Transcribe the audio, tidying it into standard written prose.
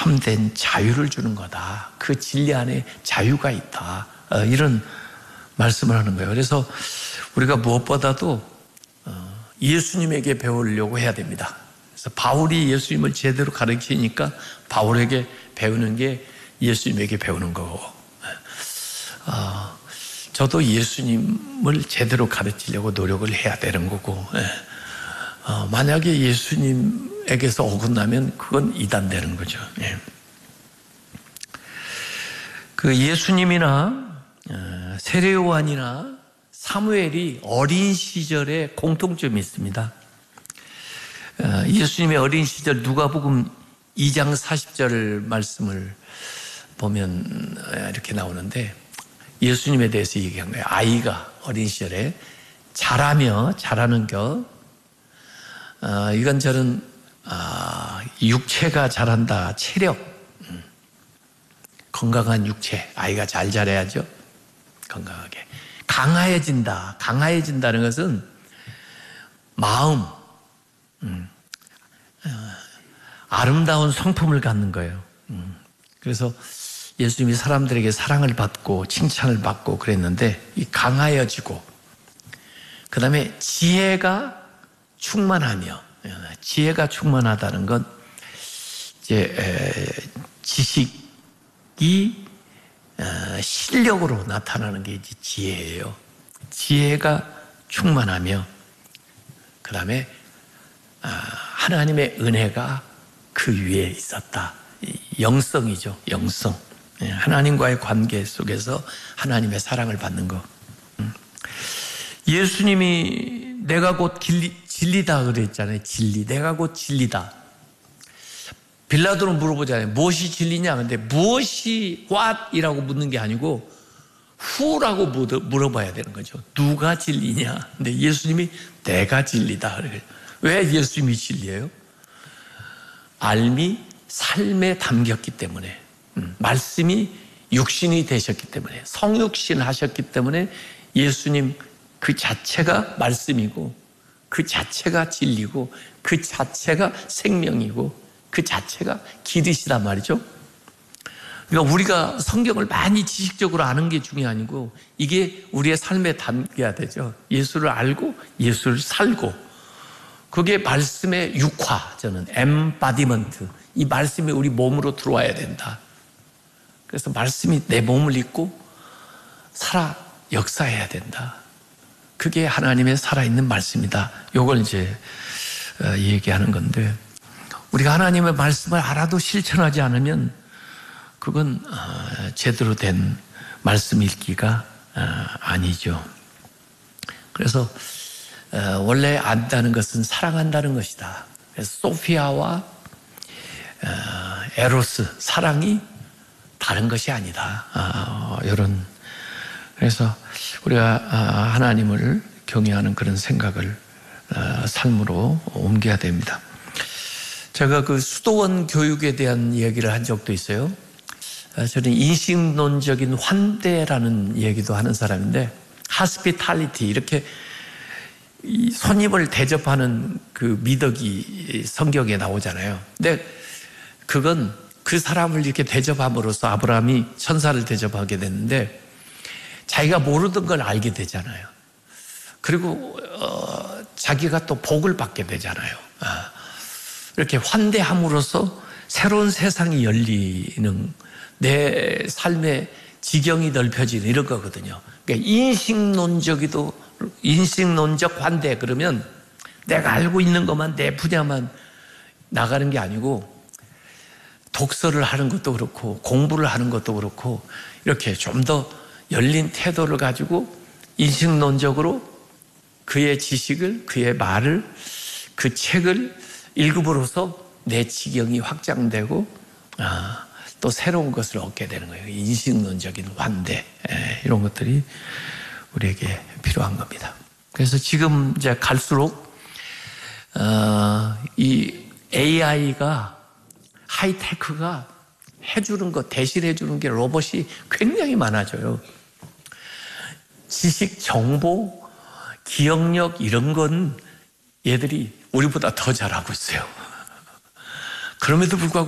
참된 자유를 주는 거다. 그 진리 안에 자유가 있다. 이런 말씀을 하는 거예요. 그래서 우리가 무엇보다도 예수님에게 배우려고 해야 됩니다. 그래서 바울이 예수님을 제대로 가르치니까 바울에게 배우는 게 예수님에게 배우는 거고, 저도 예수님을 제대로 가르치려고 노력을 해야 되는 거고, 만약에 예수님에게서 어긋나면 그건 이단되는 거죠. 그 예수님이나 세례 요한이나 사무엘이 어린 시절에 공통점이 있습니다. 예수님의 어린 시절 누가복음 2장 40절 말씀을 보면 이렇게 나오는데, 예수님에 대해서 얘기한 거예요. 아이가 어린 시절에 자라는 것, 이건저런 육체가 자란다. 체력, 건강한 육체, 아이가 잘 자라야죠. 건강하게 강해진다는 것은 마음, 아름다운 성품을 갖는 거예요. 그래서 예수님이 사람들에게 사랑을 받고 칭찬을 받고 그랬는데, 이 강하여지고, 그 다음에 지혜가 충만하다는 건 이제 지식이 실력으로 나타나는 게 이제 지혜예요. 지혜가 충만하며, 그 다음에 하나님의 은혜가 그 위에 있었다. 영성이죠. 영성. 하나님과의 관계 속에서 하나님의 사랑을 받는 거. 예수님이 내가 곧 진리다 그랬잖아요. 진리. 내가 곧 진리다. 빌라도는 물어보잖아요. 무엇이 진리냐? 근데 무엇이 what이라고 묻는 게 아니고 who라고 물어봐야 되는 거죠. 누가 진리냐? 근데 예수님이 내가 진리다. 왜 예수님이 진리예요? 알미 삶에 담겼기 때문에, 말씀이 육신이 되셨기 때문에, 성육신 하셨기 때문에 예수님 그 자체가 말씀이고, 그 자체가 진리고, 그 자체가 생명이고, 그 자체가 길이시단 말이죠. 그러니까 우리가 성경을 많이 지식적으로 아는 게 중요한 게 아니고, 이게 우리의 삶에 담겨야 되죠. 예수를 알고 예수를 살고, 그게 말씀의 육화, 저는 엠바디먼트, 이 말씀이 우리 몸으로 들어와야 된다. 그래서 말씀이 내 몸을 입고 살아 역사해야 된다. 그게 하나님의 살아있는 말씀이다. 이걸 이제 얘기하는 건데, 우리가 하나님의 말씀을 알아도 실천하지 않으면 그건 제대로 된 말씀 읽기가 아니죠. 그래서 원래 안다는 것은 사랑한다는 것이다. 그래서 소피아와 에로스, 사랑이 다른 것이 아니다. 이런, 그래서 우리가 하나님을 경외하는 그런 생각을 삶으로 옮겨야 됩니다. 제가 그 수도원 교육에 대한 얘기를 한 적도 있어요. 저는 인식론적인 환대라는 얘기도 하는 사람인데, hospitality, 이렇게 이 손님을 대접하는 그 미덕이 성경에 나오잖아요. 근데 그건 그 사람을 이렇게 대접함으로써 아브라함이 천사를 대접하게 됐는데, 자기가 모르던 걸 알게 되잖아요. 그리고 자기가 또 복을 받게 되잖아요. 이렇게 환대함으로써 새로운 세상이 열리는, 내 삶의 지경이 넓혀지는 이런 거거든요. 그러니까 인식론적 환대, 그러면 내가 알고 있는 것만, 내 분야만 나가는 게 아니고, 독서를 하는 것도 그렇고 공부를 하는 것도 그렇고, 이렇게 좀 더 열린 태도를 가지고 인식론적으로 그의 지식을, 그의 말을, 그 책을 읽음으로써 내 지경이 확장되고 또 새로운 것을 얻게 되는 거예요. 인식론적인 환대, 이런 것들이 우리에게 필요한 겁니다. 그래서 지금 이제 갈수록 이 AI가, 하이테크가 해주는 것, 대신해 주는 게 로봇이 굉장히 많아져요. 지식, 정보, 기억력, 이런 건 얘들이 우리보다 더 잘하고 있어요. 그럼에도 불구하고